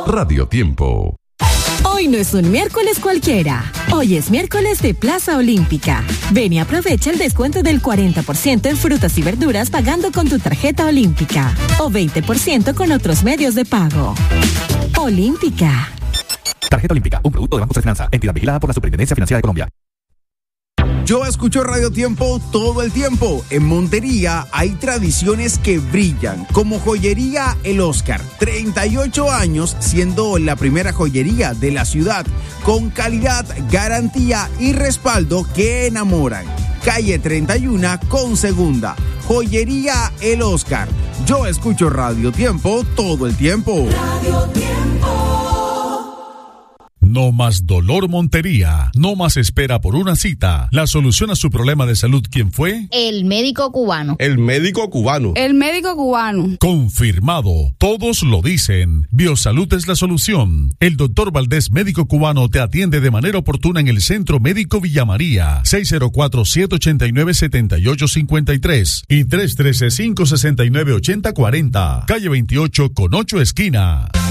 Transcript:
Radio Tiempo. Hoy no es un miércoles cualquiera. Hoy es miércoles de Plaza Olímpica. Ven y aprovecha el descuento del 40% en frutas y verduras pagando con tu tarjeta Olímpica. O 20% con otros medios de pago. Olímpica. Tarjeta Olímpica, un producto de Banco de Finanza, entidad vigilada por la Superintendencia Financiera de Colombia. Yo escucho Radio Tiempo todo el tiempo. En Montería hay tradiciones que brillan, como Joyería El Oscar. 38 años siendo la primera joyería de la ciudad, con calidad, garantía y respaldo que enamoran. Calle 31 con segunda. Joyería El Oscar. Yo escucho Radio Tiempo todo el tiempo. Radio Tiempo. No más dolor Montería, no más espera por una cita. La solución a su problema de salud, ¿quién fue? El médico cubano. El médico cubano. El médico cubano. Confirmado, todos lo dicen. Biosalud es la solución. El doctor Valdés, médico cubano, te atiende de manera oportuna en el Centro Médico Villa María, 604-789-7853 y 313-569-8040, calle 28 con 8 esquina.